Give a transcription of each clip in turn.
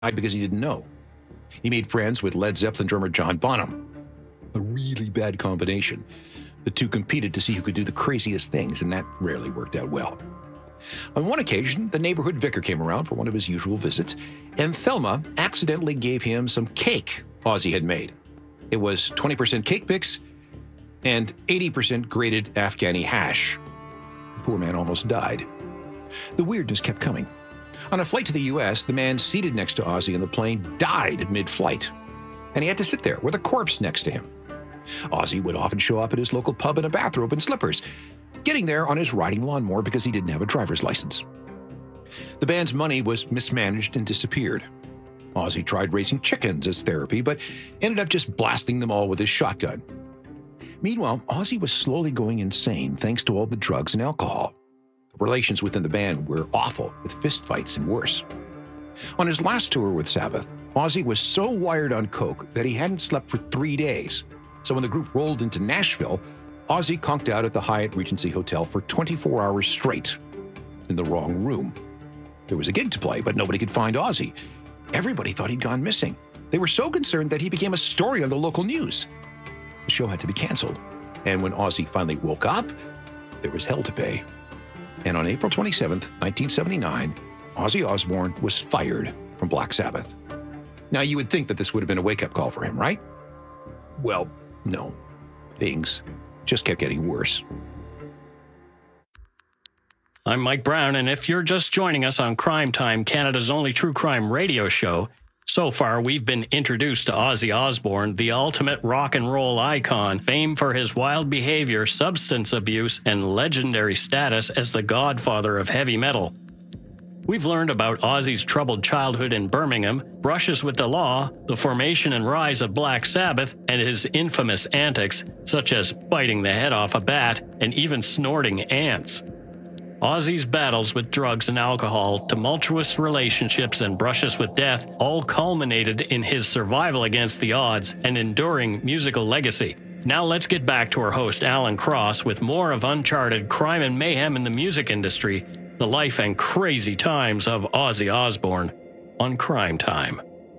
because he didn't know. He made friends with Led Zeppelin drummer John Bonham. A really bad combination. The two competed to see who could do the craziest things, and that rarely worked out well. On one occasion, the neighborhood vicar came around for one of his usual visits, and Thelma accidentally gave him some cake Ozzy had made. It was 20% cake mix and 80% grated Afghani hash. The poor man almost died. The weirdness kept coming. On a flight to the U.S., the man seated next to Ozzy in the plane died mid-flight, and he had to sit there with a corpse next to him. Ozzy would often show up at his local pub in a bathrobe and slippers, getting there on his riding lawnmower because he didn't have a driver's license. The band's money was mismanaged and disappeared. Ozzy tried raising chickens as therapy, but ended up just blasting them all with his shotgun. Meanwhile, Ozzy was slowly going insane thanks to all the drugs and alcohol. Relations within the band were awful, with fistfights and worse. On his last tour with Sabbath, Ozzy was so wired on coke that he hadn't slept for 3 days. So when the group rolled into Nashville, Ozzy conked out at the Hyatt Regency Hotel for 24 hours straight in the wrong room. There was a gig to play, but nobody could find Ozzy. Everybody thought he'd gone missing. They were so concerned that he became a story on the local news. The show had to be canceled. And when Ozzy finally woke up, there was hell to pay. And on April 27th, 1979, Ozzy Osbourne was fired from Black Sabbath. Now, you would think that this would have been a wake-up call for him, right? Well, no. Things just kept getting worse. I'm Mike Brown, and if you're just joining us on Crime Time, Canada's only true crime radio show, so far we've been introduced to Ozzy Osbourne, the ultimate rock and roll icon, famed for his wild behavior, substance abuse, and legendary status as the godfather of heavy metal. We've learned about Ozzy's troubled childhood in Birmingham, brushes with the law, the formation and rise of Black Sabbath, and his infamous antics, such as biting the head off a bat and even snorting ants. Ozzy's battles with drugs and alcohol, tumultuous relationships, and brushes with death all culminated in his survival against the odds and enduring musical legacy. Now let's get back to our host, Alan Cross, with more of uncharted crime and mayhem in the music industry, the life and crazy times of Ozzy Osbourne on Crime Time.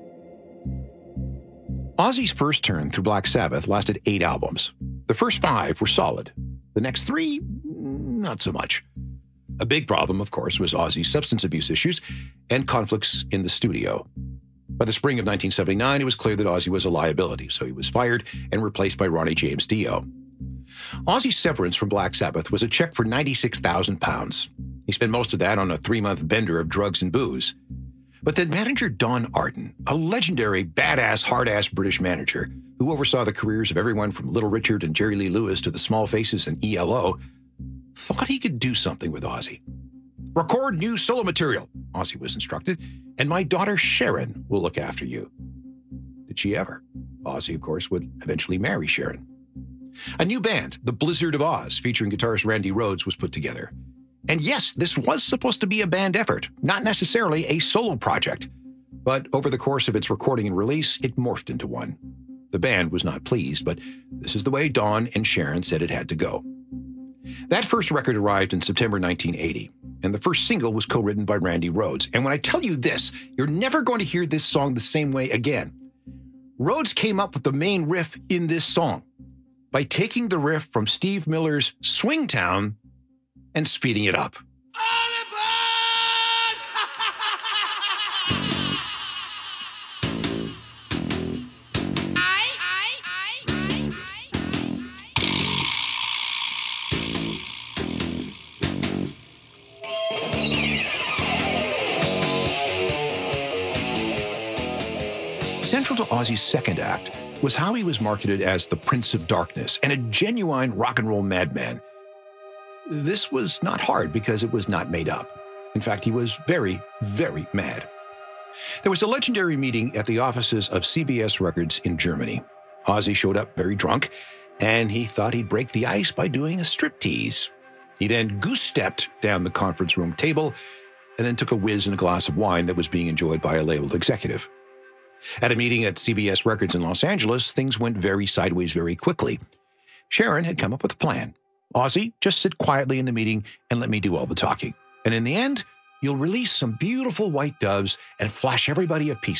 Ozzy's first turn through Black Sabbath lasted 8 albums. The first 5 were solid. The next 3, not so much. A big problem, of course, was Ozzy's substance abuse issues and conflicts in the studio. By the spring of 1979, it was clear that Ozzy was a liability, so he was fired and replaced by Ronnie James Dio. Ozzy's severance from Black Sabbath was a check for £96,000. He spent most of that on a 3-month bender of drugs and booze. But then manager Don Arden, a legendary, badass, hard-ass British manager who oversaw the careers of everyone from Little Richard and Jerry Lee Lewis to the Small Faces and ELO, thought he could do something with Ozzy. Record new solo material, Ozzy was instructed, and my daughter Sharon will look after you. Did she ever? Ozzy, of course, would eventually marry Sharon. A new band, The Blizzard of Oz, featuring guitarist Randy Rhoads, was put together. And yes, this was supposed to be a band effort, not necessarily a solo project. But over the course of its recording and release, it morphed into one. The band was not pleased, but this is the way Don and Sharon said it had to go. That first record arrived in September 1980, and the first single was co-written by Randy Rhoads. And when I tell you this, you're never going to hear this song the same way again. Rhoads came up with the main riff in this song by taking the riff from Steve Miller's Swingtown and speeding it up. Central to Ozzy's second act was how he was marketed as the Prince of Darkness and a genuine rock and roll madman. This was not hard because it was not made up. In fact, he was very, very mad. There was a legendary meeting at the offices of CBS Records in Germany. Ozzy showed up very drunk, and he thought he'd break the ice by doing a striptease. He then goose-stepped down the conference room table and then took a whiz in a glass of wine that was being enjoyed by a labeled executive. At a meeting at CBS Records in Los Angeles, things went very sideways very quickly. Sharon had come up with a plan. Ozzy, just sit quietly in the meeting and let me do all the talking. And in the end, you'll release some beautiful white doves and flash everybody a piece